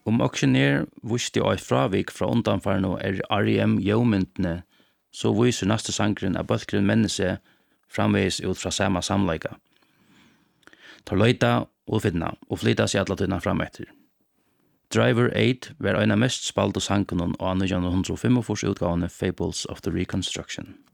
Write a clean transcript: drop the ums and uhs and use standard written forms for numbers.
auksjoner visste og fravik fra undanfarne R.E.M. Jømyndene, så viser neste sangren at bølgren menneske framveis ut fra samme samleika. Tar løyta og finna, og flytta seg alle tøyna fram etter. Driver 8 var en av mest spalte sangen og 1945 utgavene Fables of the Reconstruction.